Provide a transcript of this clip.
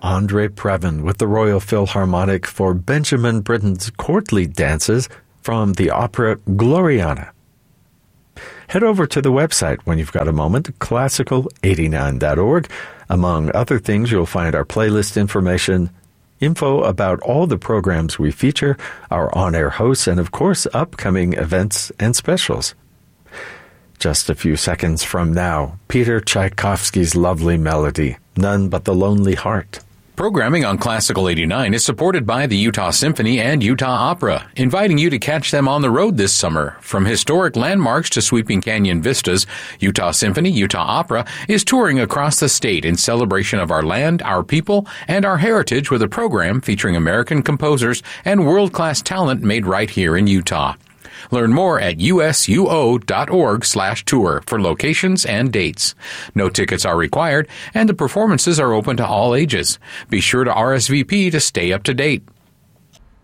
Andre Previn with the Royal Philharmonic for Benjamin Britten's courtly dances from the opera Gloriana. Head over to the website when you've got a moment, classical89.org. Among other things, you'll find our playlist information, info about all the programs we feature, our on-air hosts, and of course, upcoming events and specials. Just a few seconds from now, Peter Tchaikovsky's lovely melody, None But the Lonely Heart. Programming on Classical 89 is supported by the Utah Symphony and Utah Opera, inviting you to catch them on the road this summer. From historic landmarks to sweeping canyon vistas, Utah Symphony, Utah Opera is touring across the state in celebration of our land, our people, and our heritage with a program featuring American composers and world-class talent made right here in Utah. Learn more at usuo.org/tour for locations and dates. No tickets are required, and the performances are open to all ages. Be sure to RSVP to stay up to date.